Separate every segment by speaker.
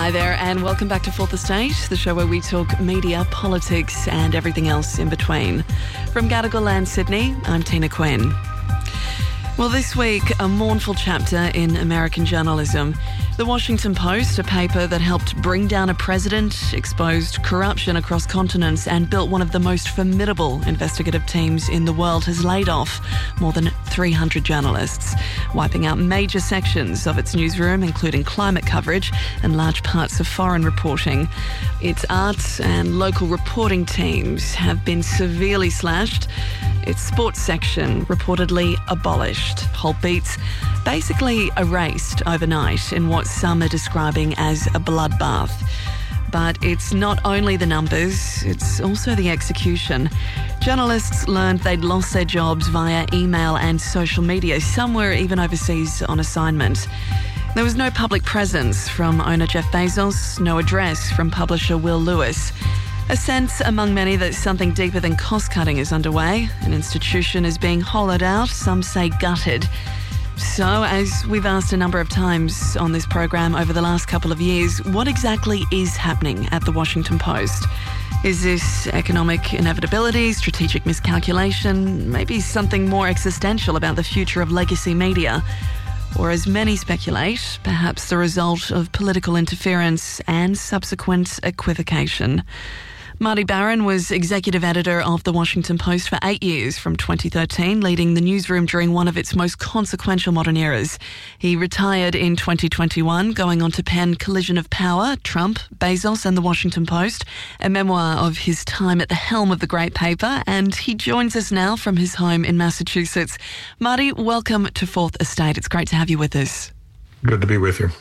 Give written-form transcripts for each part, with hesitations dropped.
Speaker 1: Hi there and welcome back to Fourth Estate, the show where we talk media, politics and everything else in between. From Gadigal Land, Sydney, I'm Tina Quinn. Well, this week, a mournful chapter in American journalism. The Washington Post, a paper that helped bring down a president, exposed corruption across continents and built one of the most formidable investigative teams in the world, has laid off more than 300 journalists, wiping out major sections of its newsroom, including climate coverage and large parts of foreign reporting. Its arts and local reporting teams have been severely slashed. Its sports section reportedly abolished. Whole beats basically erased overnight in what some are describing as a bloodbath. But it's not only the numbers, it's also the execution. Journalists learned they'd lost their jobs via email and social media. Some were even overseas on assignment. There was no public presence from owner Jeff Bezos, no address from publisher Will Lewis. A sense among many that something deeper than cost-cutting is underway. An institution is being hollowed out, some say gutted. So, as we've asked a number of times on this program over the last couple of years, what exactly is happening at the Washington Post? Is this economic inevitability, strategic miscalculation, maybe something more existential about the future of legacy media? Or, as many speculate, perhaps the result of political interference and subsequent equivocation? Marty Baron was executive editor of The Washington Post for 8 years, from 2013, leading the newsroom during one of its most consequential modern eras. He retired in 2021, going on to pen Collision of Power, Trump, Bezos and The Washington Post, a memoir of his time at the helm of the great paper, and he joins us now from his home in Massachusetts. Marty, welcome to Fourth Estate. It's great to have you with us.
Speaker 2: Good to be with you.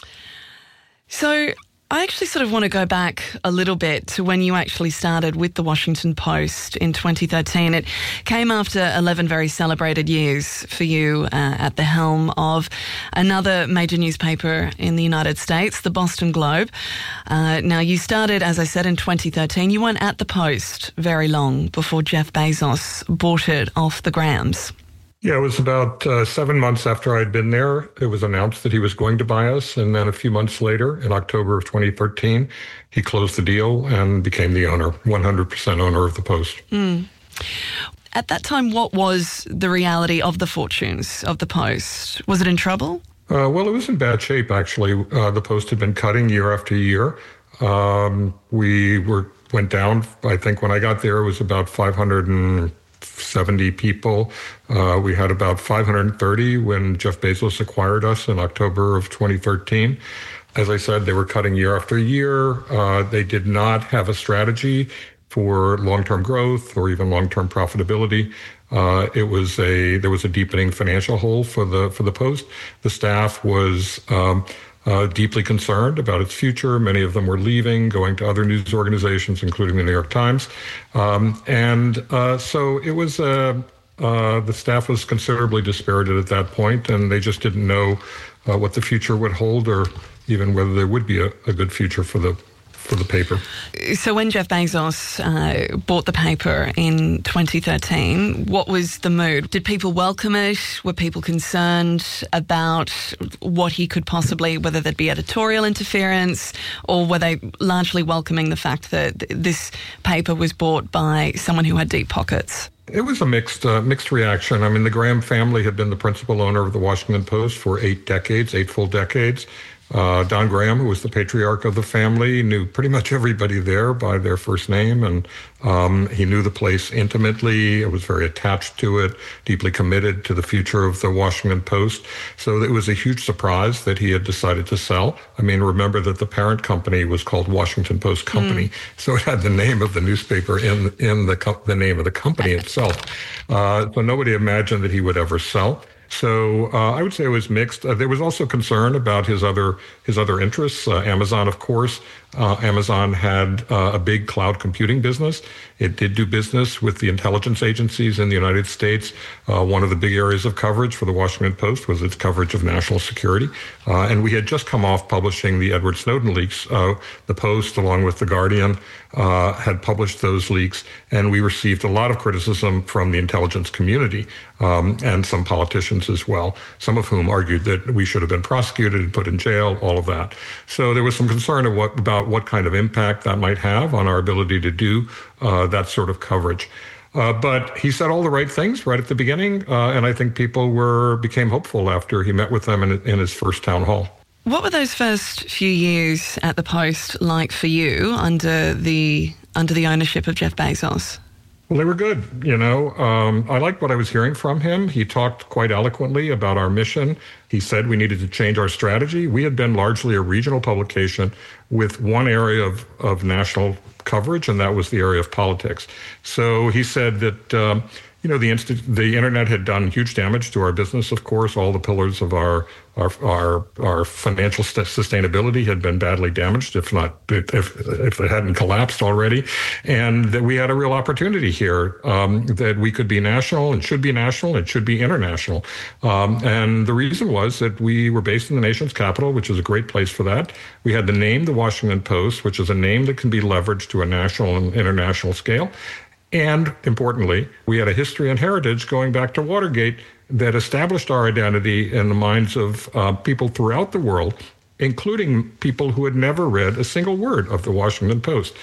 Speaker 1: So, I actually sort of want to go back a little bit to when you actually started with The Washington Post in 2013. It came after 11 very celebrated years for you at the helm of another major newspaper in the United States, the Boston Globe. Now, you started, as I said, in 2013. You weren't at the Post very long before Jeff Bezos bought it off the Grahams.
Speaker 2: Yeah, it was about 7 months after I'd been there. It was announced that he was going to buy us. And then a few months later, in October of 2013, he closed the deal and became the owner, 100% owner of the Post.
Speaker 1: At that time, what was the reality of the fortunes of the Post? Was it in trouble?
Speaker 2: Well, it was in bad shape, actually. The Post had been cutting year after year. Went down, I think when I got there, it was about 570 people. We had about 530 when Jeff Bezos acquired us in October of 2013. As I said, they were cutting year after year. They did not have a strategy for long-term growth or even long-term profitability. There was a deepening financial hole for the Post. The staff was deeply concerned about its future. Many of them were leaving, going to other news organizations, including the New York Times. So it was, the staff was considerably dispirited at that point, and they just didn't know what the future would hold or even whether there would be a good future for the paper.
Speaker 1: So when Jeff Bezos bought the paper in 2013, what was the mood? Did people welcome it? Were people concerned about what he could possibly, whether there'd be editorial interference, or were they largely welcoming the fact that this paper was bought by someone who had deep pockets?
Speaker 2: It was a mixed reaction. I mean, the Graham family had been the principal owner of the Washington Post for 8 full decades. Don Graham, who was the patriarch of the family, knew pretty much everybody there by their first name, and he knew the place intimately. Was very attached to it, deeply committed to the future of the Washington Post. So it was a huge surprise that he had decided to sell. I mean, remember that the parent company was called Washington Post Company, so it had the name of the newspaper in the name of the company itself. So nobody imagined that he would ever sell. So I would say it was mixed. There was also concern about his other interests. Amazon, of course. Amazon had a big cloud computing business. It did do business with the intelligence agencies in the United States. One of the big areas of coverage for the Washington Post was its coverage of national security. And we had just come off publishing the Edward Snowden leaks. The Post, along with The Guardian, had published those leaks, and we received a lot of criticism from the intelligence community and some politicians Republicans as well, some of whom argued that we should have been prosecuted and put in jail, all of that. So there was some concern about what kind of impact that might have on our ability to do that sort of coverage. But he said all the right things right at the beginning, and I think people became hopeful after he met with them in his first town hall.
Speaker 1: What were those first few years at the Post like for you under the ownership of Jeff Bezos?
Speaker 2: Well, they were good. I liked what I was hearing from him. He talked quite eloquently about our mission. He said we needed to change our strategy. We had been largely a regional publication with one area of national coverage, and that was the area of politics. So he said that the internet had done huge damage to our business. Of course, all the pillars of our financial sustainability had been badly damaged, if it hadn't collapsed already, and that we had a real opportunity here, that we could be national and should be national and should be international. And the reason was that we were based in the nation's capital, which is a great place for that. We had the name, the Washington Post, which is a name that can be leveraged to a national and international scale. And importantly, we had a history and heritage going back to Watergate that established our identity in the minds of people throughout the world, including people who had never read a single word of the Washington Post.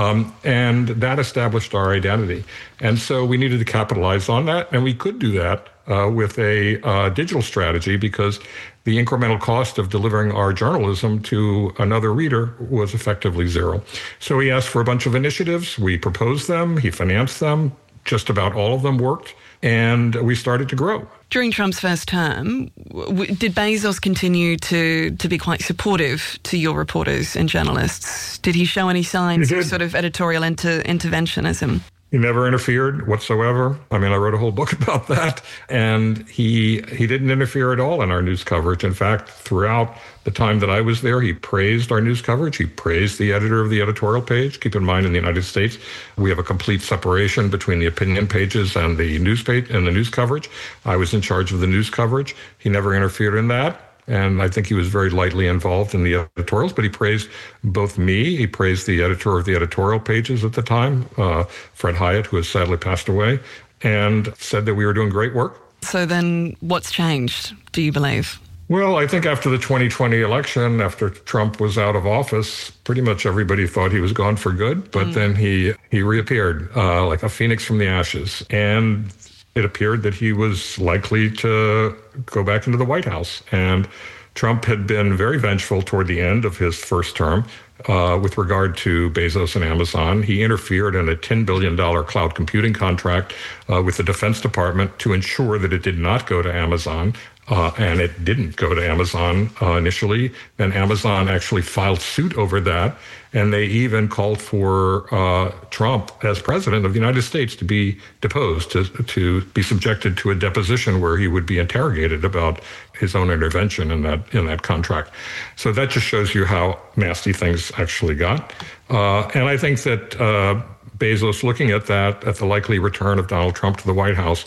Speaker 2: And that established our identity. And so we needed to capitalize on that. And we could do that with a digital strategy, because the incremental cost of delivering our journalism to another reader was effectively zero. So he asked for a bunch of initiatives. We proposed them. He financed them. Just about all of them worked. And we started to grow.
Speaker 1: During Trump's first term, did Bezos continue to be quite supportive to your reporters and journalists? Did he show any signs of sort of editorial interventionism?
Speaker 2: He never interfered whatsoever. I mean, I wrote a whole book about that. And he didn't interfere at all in our news coverage. In fact, throughout the time that I was there, he praised our news coverage. He praised the editor of the editorial page. Keep in mind, in the United States, we have a complete separation between the opinion pages and the news page and the news coverage. I was in charge of the news coverage. He never interfered in that. And I think he was very lightly involved in the editorials, but he praised both me. He praised the editor of the editorial pages at the time, Fred Hyatt, who has sadly passed away, and said that we were doing great work.
Speaker 1: So then what's changed, do you believe?
Speaker 2: Well, I think after the 2020 election, after Trump was out of office, pretty much everybody thought he was gone for good. But then he reappeared like a phoenix from the ashes. And it appeared that he was likely to go back into the White House. And Trump had been very vengeful toward the end of his first term with regard to Bezos and Amazon. He interfered in a $10 billion cloud computing contract with the Defense Department to ensure that it did not go to Amazon. And it didn't go to Amazon initially. Then Amazon actually filed suit over that. And they even called for Trump as president of the United States to be deposed, to be subjected to a deposition where he would be interrogated about his own intervention in that contract. So that just shows you how nasty things actually got. And I think that Bezos, looking at that, at the likely return of Donald Trump to the White House,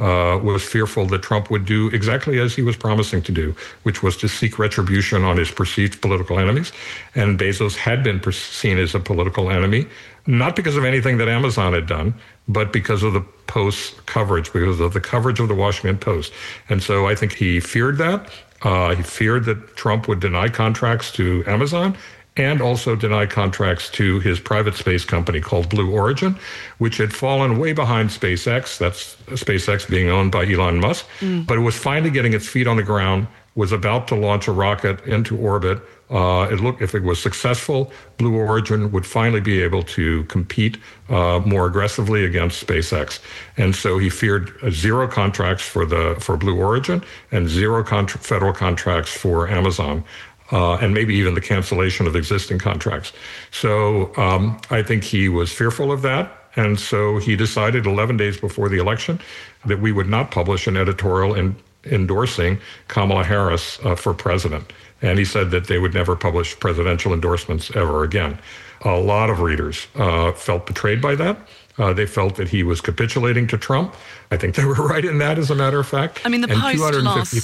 Speaker 2: was fearful that Trump would do exactly as he was promising to do, which was to seek retribution on his perceived political enemies. And Bezos had been seen as a political enemy, not because of anything that Amazon had done, but because of the Post's coverage, because of the coverage of the Washington Post. And so I think he feared that. He feared that Trump would deny contracts to Amazon and also deny contracts to his private space company called Blue Origin, which had fallen way behind SpaceX. That's SpaceX being owned by Elon Musk. But it was finally getting its feet on the ground, was about to launch a rocket into orbit. If it was successful, Blue Origin would finally be able to compete more aggressively against SpaceX. And so he feared zero contracts for Blue Origin and zero federal contracts for Amazon. And maybe even the cancellation of existing contracts. So I think he was fearful of that. And so he decided 11 days before the election that we would not publish an editorial endorsing Kamala Harris for president. And he said that they would never publish presidential endorsements ever again. A lot of readers felt betrayed by that. They felt that he was capitulating to Trump. I think they were right in that, as a matter of fact.
Speaker 1: I mean, the Post lost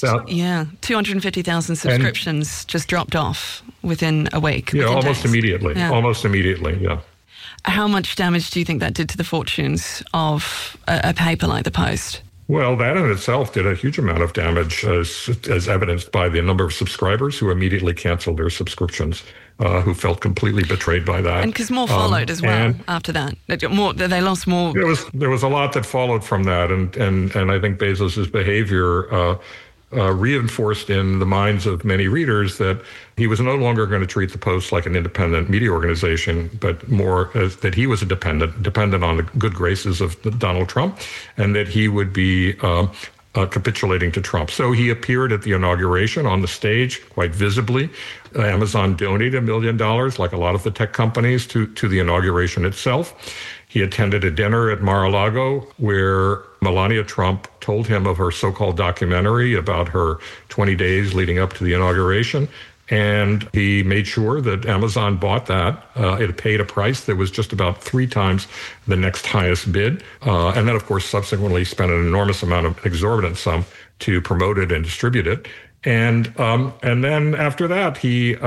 Speaker 1: 250,000 subscriptions just dropped off within a week.
Speaker 2: Yeah, almost immediately.
Speaker 1: Yeah.
Speaker 2: Almost immediately, yeah.
Speaker 1: How much damage do you think that did to the fortunes of a paper like the Post?
Speaker 2: Well, that in itself did a huge amount of damage, as evidenced by the number of subscribers who immediately canceled their subscriptions, who felt completely betrayed by that.
Speaker 1: And because more followed as well after that. They lost more.
Speaker 2: There was a lot that followed from that, and I think Bezos's behavior reinforced in the minds of many readers that he was no longer going to treat the Post like an independent media organization, but more as that he was dependent on the good graces of Donald Trump, and that he would be capitulating to Trump. So he appeared at the inauguration on the stage quite visibly. Amazon donated $1 million, like a lot of the tech companies, to the inauguration itself. He attended a dinner at Mar-a-Lago where Melania Trump told him of her so-called documentary about her 20 days leading up to the inauguration. And he made sure that Amazon bought that. It paid a price that was just about 3 times the next highest bid. And then, of course, subsequently spent an enormous amount of exorbitant sum to promote it and distribute it. And then after that,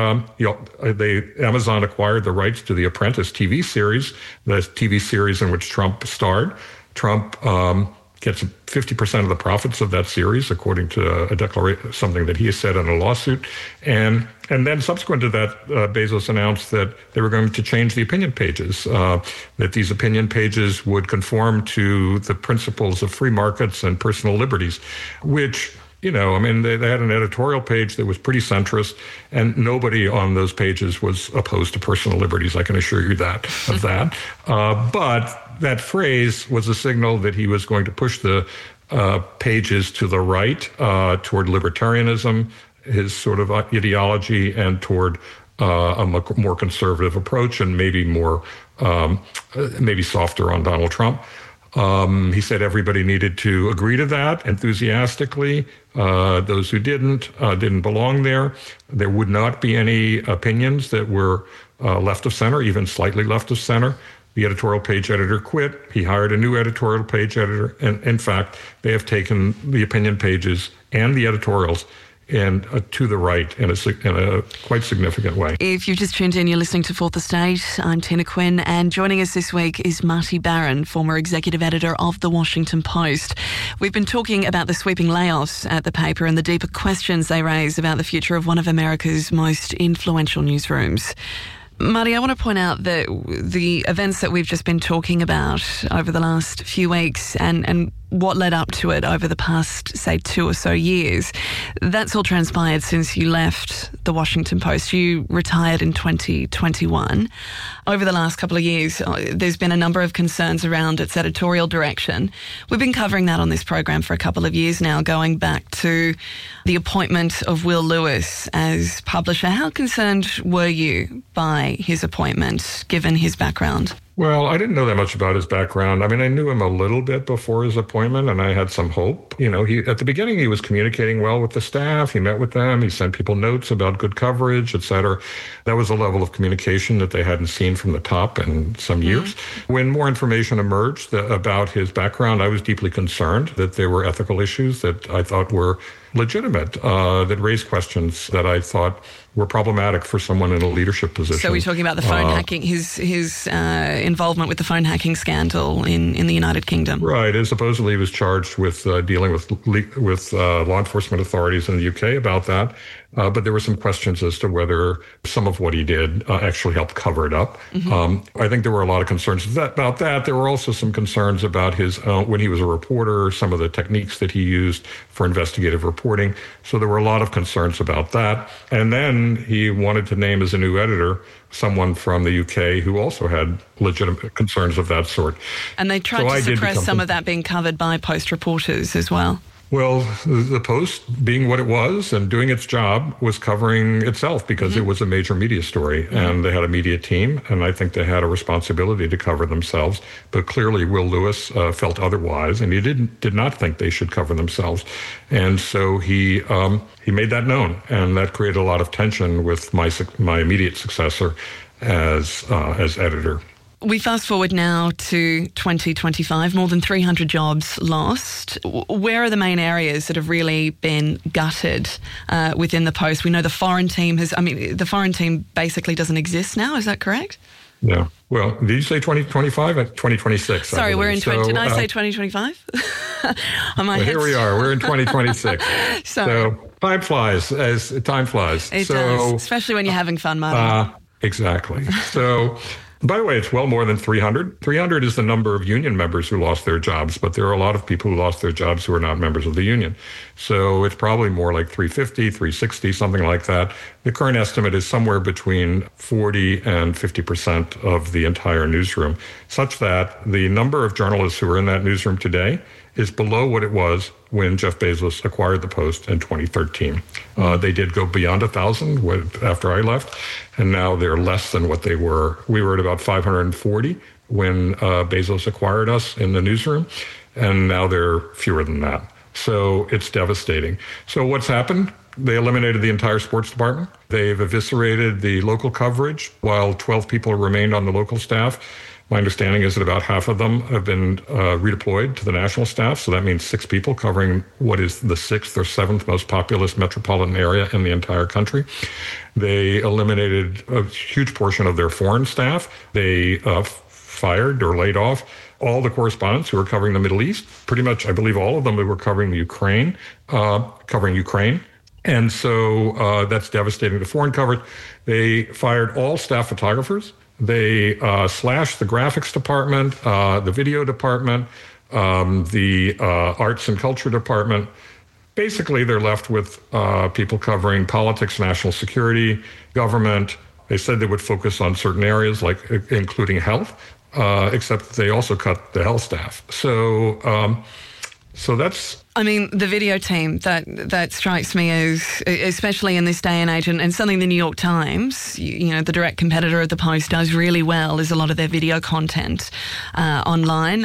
Speaker 2: Amazon acquired the rights to the Apprentice TV series, the TV series in which Trump starred. Trump gets 50% of the profits of that series, according to a declaration, something that he has said in a lawsuit. And then subsequent to that, Bezos announced that they were going to change the opinion pages, that these opinion pages would conform to the principles of free markets and personal liberties, which, they had an editorial page that was pretty centrist, and nobody on those pages was opposed to personal liberties, I can assure you that. But that phrase was a signal that he was going to push the pages to the right, toward libertarianism, his sort of ideology, and toward a more conservative approach, and maybe softer on Donald Trump. He said everybody needed to agree to that enthusiastically. Those who didn't belong there. There would not be any opinions that were left of center, even slightly left of center. The editorial page editor quit. He hired a new editorial page editor. And in fact, they have taken the opinion pages and the editorials and to the right in a quite significant way.
Speaker 1: If you've just tuned in, you're listening to Fourth Estate. I'm Tina Quinn, and joining us this week is Marty Baron, former executive editor of The Washington Post. We've been talking about the sweeping layoffs at the paper and the deeper questions they raise about the future of one of America's most influential newsrooms. Marty, I want to point out that the events that we've just been talking about over the last few weeks and what led up to it over the past, say, 2 or so years, that's all transpired since you left The Washington Post. You retired in 2021. Over the last couple of years, there's been a number of concerns around its editorial direction. We've been covering that on this program for a couple of years now, going back to the appointment of Will Lewis as publisher. How concerned were you by his appointment, given his background?
Speaker 2: Well, I didn't know that much about his background. I mean, I knew him a little bit before his appointment, and I had some hope. At the beginning, he was communicating well with the staff. He met with them. He sent people notes about good coverage, et cetera. That was a level of communication that they hadn't seen from the top in some years. When more information emerged about his background, I was deeply concerned that there were ethical issues that I thought were legitimate, that raised questions that I thought were problematic for someone in a leadership position.
Speaker 1: So we're talking about the phone hacking, his involvement with the phone hacking scandal in the United Kingdom.
Speaker 2: Right, and supposedly he was charged with dealing with law enforcement authorities in the UK about that. But there were some questions as to whether some of what he did actually helped cover it up. I think there were a lot of concerns about that. There were also some concerns about his, when he was a reporter, some of the techniques that he used for investigative reporting. So there were a lot of concerns about that. And then he wanted to name as a new editor someone from the UK who also had legitimate concerns of that sort.
Speaker 1: And they tried to suppress some of that being covered by Post reporters as well.
Speaker 2: Well, the Post, being what it was and doing its job, was covering itself because it was a major media story. And they had a media team, and I think they had a responsibility to cover themselves. But clearly, Will Lewis felt otherwise, and he did not think they should cover themselves. And so he made that known, and that created a lot of tension with my immediate successor as editor.
Speaker 1: We fast forward now to 2025, more than 300 jobs lost. Where are the main areas that have really been gutted within the Post? We know the foreign team the foreign team basically doesn't exist now, is that correct?
Speaker 2: Yeah. Well, did you say 2025 or 2026?
Speaker 1: Sorry, we're in 20. Did I say 2025?
Speaker 2: Here we are. We're in 2026. So time flies as time flies.
Speaker 1: It does, especially when you're having fun, Martin.
Speaker 2: Exactly. So, by the way, it's well more than 300. 300 is the number of union members who lost their jobs, but there are a lot of people who lost their jobs who are not members of the union. So it's probably more like 350, 360, something like that. The current estimate is somewhere between 40 and 50% of the entire newsroom, such that the number of journalists who are in that newsroom today is below what it was when Jeff Bezos acquired the Post in 2013. They did go beyond 1,000 after I left, and now they're less than what they were. We were at about 540 when Bezos acquired us in the newsroom, and now they're fewer than that. So it's devastating. So what's happened? They eliminated the entire sports department. They've eviscerated the local coverage while 12 people remained on the local staff. My understanding is that about half of them have been redeployed to the national staff. So that means 6 people covering what is the 6th or 7th most populous metropolitan area in the entire country. They eliminated a huge portion of their foreign staff. They fired or laid off all the correspondents who were covering the Middle East. Pretty much, I believe all of them who were covering Ukraine. And so that's devastating to foreign coverage. They fired all staff photographers. They slashed the graphics department, the video department, the arts and culture department. Basically, they're left with people covering politics, national security, government. They said they would focus on certain areas, like including health, except they also cut the health staff. So that's...
Speaker 1: I mean, the video team, that strikes me as, especially in this day and age, and something the New York Times, you know, the direct competitor of the Post, does really well is a lot of their video content online.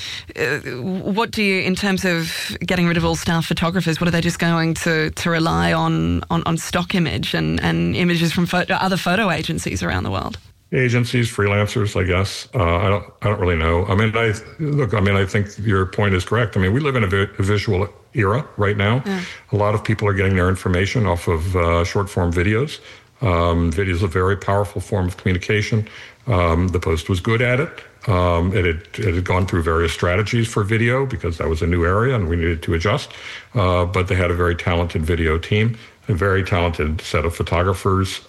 Speaker 1: What do you, in terms of getting rid of all staff photographers, what are they just going to rely on stock image and images from other photo agencies around the world?
Speaker 2: Agencies, freelancers, I guess. I don't really know. I mean, I think your point is correct. I mean, we live in a visual era right now. Yeah. A lot of people are getting their information off of short-form videos. Video is a very powerful form of communication. The Post was good at it. It had gone through various strategies for video because that was a new area and we needed to adjust. But they had a very talented video team, a very talented set of photographers.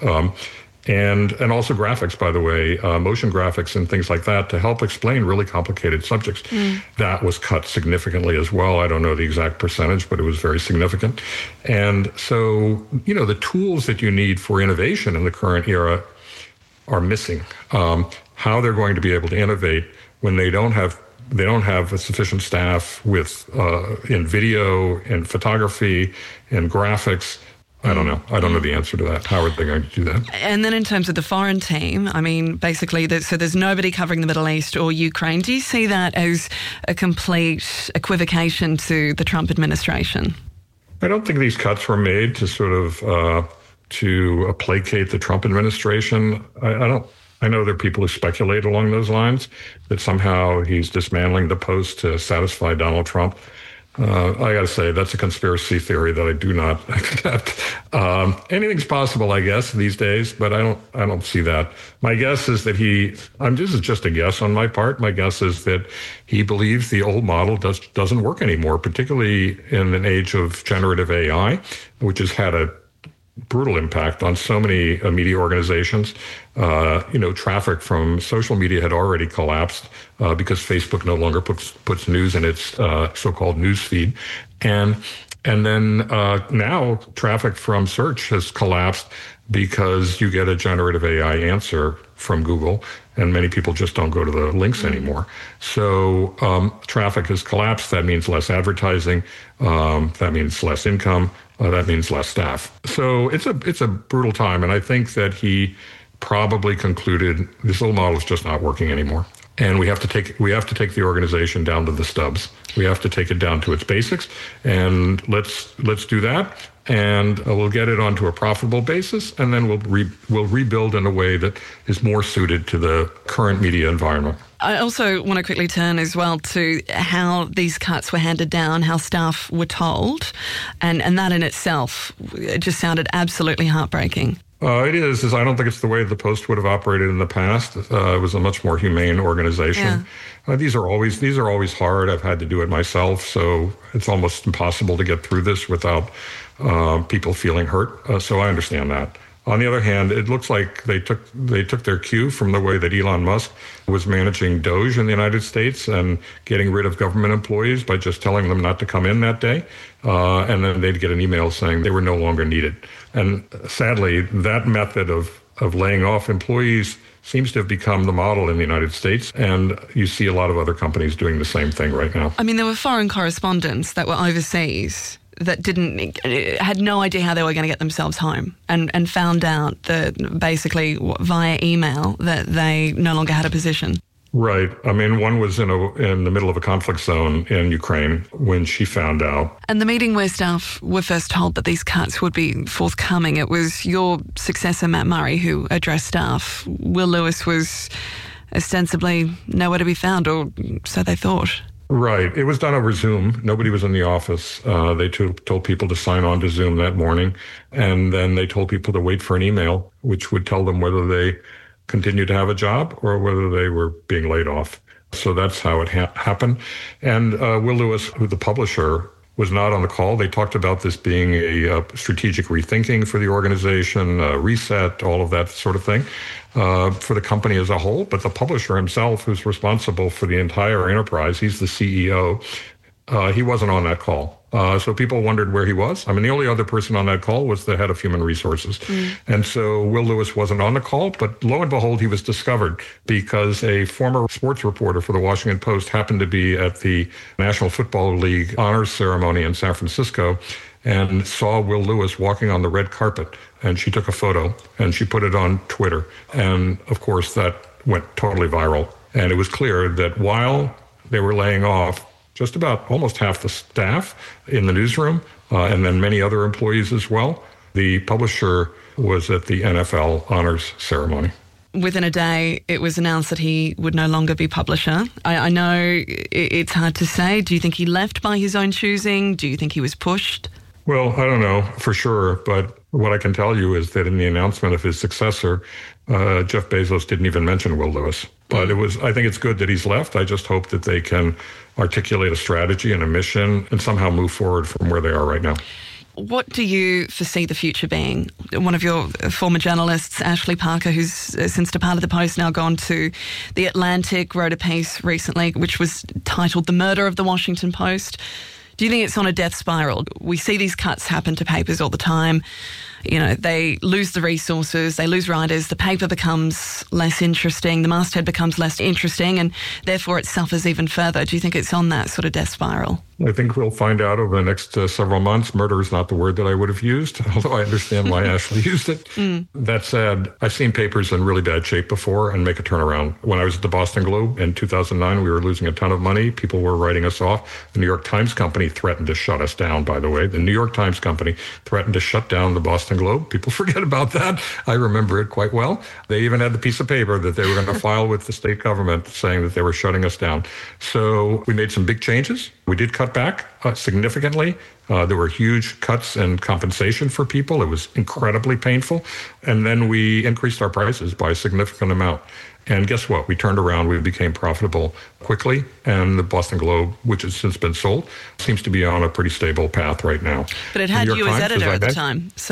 Speaker 2: And also graphics, by the way, motion graphics and things like that to help explain really complicated subjects. That was cut significantly as well. I don't know the exact percentage, but it was very significant. And so, you know, the tools that you need for innovation in the current era are missing. How they're going to be able to innovate when they don't have a sufficient staff with in video and photography and graphics. I don't know. I don't know the answer to that. How are they going to do that?
Speaker 1: And then in terms of the foreign team, I mean, basically, so there's nobody covering the Middle East or Ukraine. Do you see that as a complete equivocation to the Trump administration?
Speaker 2: I don't think these cuts were made to sort of to placate the Trump administration. I know there are people who speculate along those lines that somehow he's dismantling the Post to satisfy Donald Trump. I got to say, that's a conspiracy theory that I do not accept. Anything's possible, I guess, these days, but I don't see that. My guess is that this is just a guess on my part. My guess is that he believes the old model doesn't work anymore, particularly in an age of generative AI, which has had a brutal impact on so many media organizations. Traffic from social media had already collapsed because Facebook no longer puts news in its so-called news feed. And then now traffic from search has collapsed because you get a generative AI answer from Google, and many people just don't go to the links anymore. So traffic has collapsed. That means less advertising. That means less income. That means less staff. So it's a brutal time, and I think that he probably concluded this old model is just not working anymore, and we have to take the organization down to the stubs. We have to take it down to its basics, and let's do that, and we'll get it onto a profitable basis, and then we'll rebuild in a way that is more suited to the current media environment.
Speaker 1: I also want to quickly turn as well to how these cuts were handed down, how staff were told, and that in itself just sounded absolutely heartbreaking.
Speaker 2: It is. I don't think it's the way the Post would have operated in the past. It was a much more humane organization.
Speaker 1: Yeah.
Speaker 2: These are always hard. I've had to do it myself, so it's almost impossible to get through this without people feeling hurt. So I understand that. On the other hand, it looks like they took their cue from the way that Elon Musk was managing Doge in the United States and getting rid of government employees by just telling them not to come in that day. And then they'd get an email saying they were no longer needed. And sadly, that method of laying off employees seems to have become the model in the United States. And you see a lot of other companies doing the same thing right now.
Speaker 1: I mean, there were foreign correspondents that were overseas that had no idea how they were going to get themselves home and found out that basically via email that they no longer had a position.
Speaker 2: Right. I mean, one was in the middle of a conflict zone in Ukraine when she found out.
Speaker 1: And the meeting where staff were first told that these cuts would be forthcoming, it was your successor, Matt Murray, who addressed staff. Will Lewis was ostensibly nowhere to be found, or so they thought.
Speaker 2: Right. It was done over Zoom. Nobody was in the office. They told people to sign on to Zoom that morning. And then they told people to wait for an email, which would tell them whether they continued to have a job or whether they were being laid off. So that's how it happened. And Will Lewis, who the publisher, was not on the call. They talked about this being a strategic rethinking for the organization, reset, all of that sort of thing for the company as a whole. But the publisher himself, who's responsible for the entire enterprise, he's the CEO, he wasn't on that call. So people wondered where he was. I mean, the only other person on that call was the head of human resources. And so Will Lewis wasn't on the call, but lo and behold, he was discovered because a former sports reporter for the Washington Post happened to be at the National Football League honors ceremony in San Francisco and saw Will Lewis walking on the red carpet. And she took a photo and she put it on Twitter. And of course, that went totally viral. And it was clear that while they were laying off just about almost half the staff in the newsroom, and then many other employees as well, the publisher was at the NFL honors ceremony.
Speaker 1: Within a day, it was announced that he would no longer be publisher. I know it's hard to say. Do you think he left by his own choosing? Do you think he was pushed?
Speaker 2: Well, I don't know for sure, but what I can tell you is that in the announcement of his successor, Jeff Bezos didn't even mention Will Lewis. But I think it's good that he's left. I just hope that they can articulate a strategy and a mission and somehow move forward from where they are right now.
Speaker 1: What do you foresee the future being? One of your former journalists, Ashley Parker, who's since departed the Post, now gone to The Atlantic, wrote a piece recently which was titled "The Murder of the Washington Post." Do you think it's on a death spiral? We see these cuts happen to papers all the time. You know, they lose the resources, they lose writers, the paper becomes less interesting, the masthead becomes less interesting, and therefore it suffers even further. Do you think it's on that sort of death spiral?
Speaker 2: I think we'll find out over the next several months. Murder is not the word that I would have used, although I understand why Ashley used it. That said, I've seen papers in really bad shape before and make a turnaround. When I was at the Boston Globe in 2009, we were losing a ton of money. People were writing us off. The New York Times Company threatened to shut us down, by the way. The New York Times Company threatened to shut down the Boston Globe. People forget about that. I remember it quite well. They even had the piece of paper that they were going to file with the state government saying that they were shutting us down. So we made some big changes. We did cut back significantly. There were huge cuts in compensation for people. It was incredibly painful. And then we increased our prices by a significant amount. And guess what? We turned around. We became profitable quickly. And the Boston Globe, which has since been sold, seems to be on a pretty stable path right now.
Speaker 1: But it had you as editor at the time, so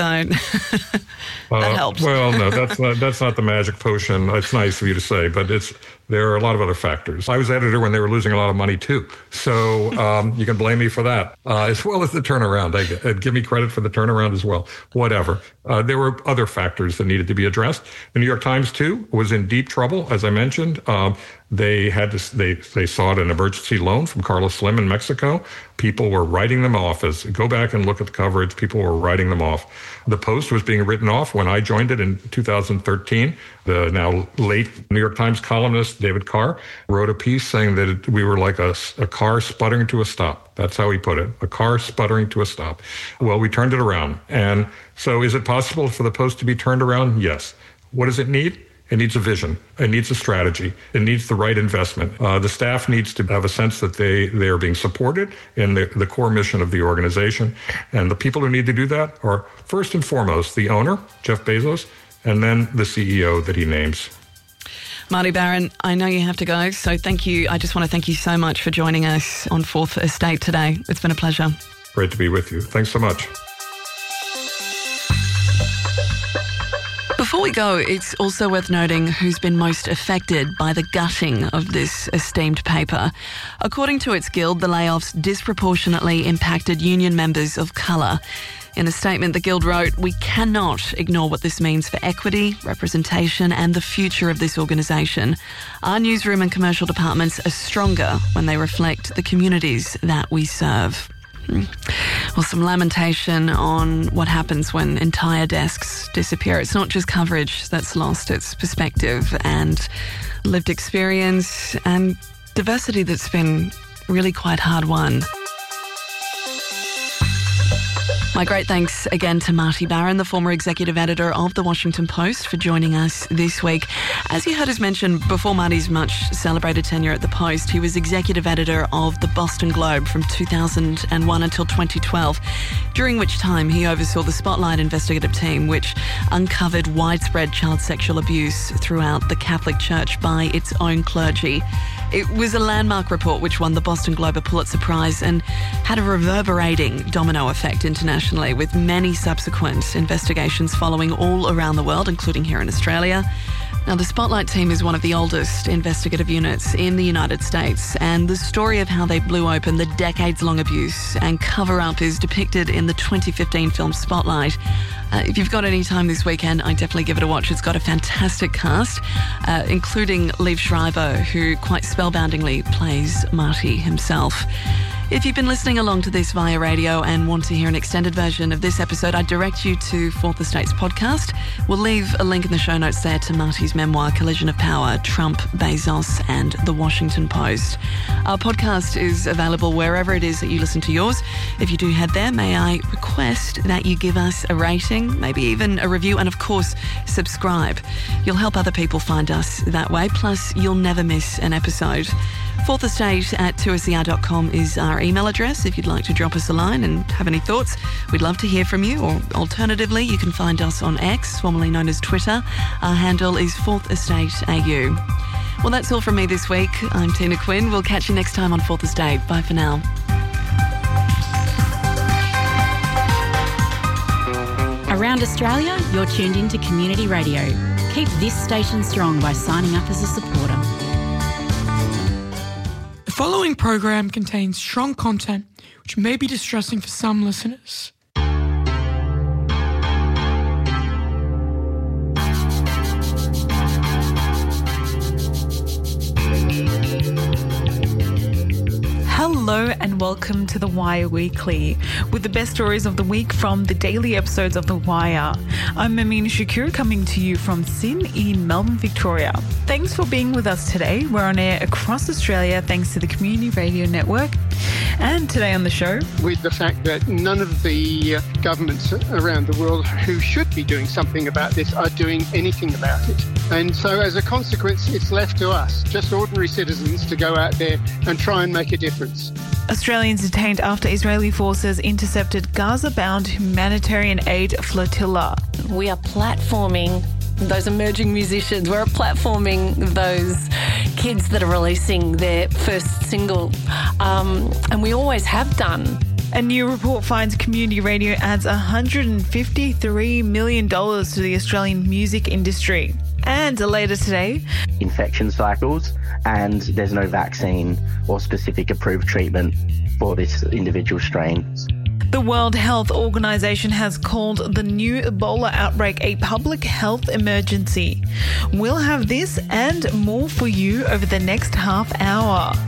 Speaker 1: that helps.
Speaker 2: Well, no, that's not the magic potion. It's nice of you to say, but there are a lot of other factors. I was editor when they were losing a lot of money too. So you can blame me for that, as well as the turnaround. Give me credit for the turnaround as well. Whatever. There were other factors that needed to be addressed. The New York Times, too, was in deep trouble, as I mentioned. They sought an emergency loan from Carlos Slim in Mexico. People were writing them off. Go back and look at the coverage. People were writing them off. The Post was being written off when I joined it in 2013. The now late New York Times columnist David Carr wrote a piece saying that we were like a car sputtering to a stop. That's how he put it, a car sputtering to a stop. Well, we turned it around. And so is it possible for the Post to be turned around? Yes. What does it need? It needs a vision. It needs a strategy. It needs the right investment. The staff needs to have a sense that they are being supported in the core mission of the organization. And the people who need to do that are, first and foremost, the owner, Jeff Bezos, and then the CEO that he names.
Speaker 1: Marty Barron, I know you have to go, so thank you. I just want to thank you so much for joining us on Fourth Estate today. It's been a pleasure.
Speaker 2: Great to be with you. Thanks so much.
Speaker 1: Before we go, it's also worth noting who's been most affected by the gutting of this esteemed paper. According to its guild, the layoffs disproportionately impacted union members of colour. In a statement, the Guild wrote, "We cannot ignore what this means for equity, representation and the future of this organisation. Our newsroom and commercial departments are stronger when they reflect the communities that we serve." Well, some lamentation on what happens when entire desks disappear. It's not just coverage that's lost, it's perspective and lived experience and diversity that's been really quite hard won. My great thanks again to Marty Barron, the former executive editor of The Washington Post, for joining us this week. As you heard us mention, before Marty's much celebrated tenure at the Post, he was executive editor of the Boston Globe from 2001 until 2012, during which time he oversaw the Spotlight investigative team, which uncovered widespread child sexual abuse throughout the Catholic Church by its own clergy. It was a landmark report which won the Boston Globe a Pulitzer Prize and had a reverberating domino effect internationally, with many subsequent investigations following all around the world, including here in Australia. Now, the Spotlight team is one of the oldest investigative units in the United States, and the story of how they blew open the decades-long abuse and cover-up is depicted in the 2015 film Spotlight. If you've got any time this weekend, I'd definitely give it a watch. It's got a fantastic cast, including Liev Schreiber, who quite spellboundingly plays Marty himself. If you've been listening along to this via radio and want to hear an extended version of this episode, I'd direct you to Fourth Estate's podcast. We'll leave a link in the show notes there to Marty's memoir, Collision of Power, Trump, Bezos and The Washington Post. Our podcast is available wherever it is that you listen to yours. If you do head there, may I request that you give us a rating, maybe even a review, and of course, subscribe. You'll help other people find us that way, plus you'll never miss an episode. Fourth Estate at 2SER.com is our email address if you'd like to drop us a line and have any thoughts. We'd love to hear from you, or alternatively, you can find us on X, formerly known as Twitter. Our handle is Fourth Estate AU. Well, that's all from me this week. I'm Tina Quinn. We'll catch you next time on Fourth Estate. Bye for now.
Speaker 3: Around Australia, you're tuned into Community Radio. Keep this station strong by signing up as a supporter.
Speaker 4: The following program contains strong content which may be distressing for some listeners.
Speaker 5: Hello and welcome to The Wire Weekly, with the best stories of the week from the daily episodes of The Wire. I'm Amina Shakur, coming to you from Sin in Melbourne, Victoria. Thanks for being with us today. We're on air across Australia thanks to the Community Radio Network. And today on the show,
Speaker 6: with the fact that none of the governments around the world who should be doing something about this are doing anything about it. And so as a consequence, it's left to us, just ordinary citizens, to go out there and try and make a difference.
Speaker 5: Australians detained after Israeli forces intercepted Gaza-bound humanitarian aid flotilla.
Speaker 7: We are platforming those emerging musicians. We're platforming those kids that are releasing their first single, and we always have done.
Speaker 5: A new report finds Community Radio adds $153 million to the Australian music industry. And later today,
Speaker 8: infection cycles, and there's no vaccine or specific approved treatment for this individual strain.
Speaker 5: The World Health Organization has called the new Ebola outbreak a public health emergency. We'll have this and more for you over the next half hour.